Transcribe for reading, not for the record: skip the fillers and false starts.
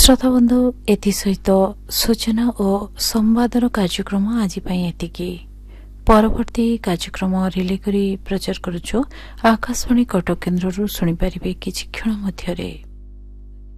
श्रोता बंधु एथि सहित सूचना और संवादर कार्यक्रम आज एतिकी परवर्ती कार्यक्रम रिले करी प्रचार करुछु आकाशवाणी कटक केन्द्ररू सुनिपारिबे किछि क्षण मध्यरे।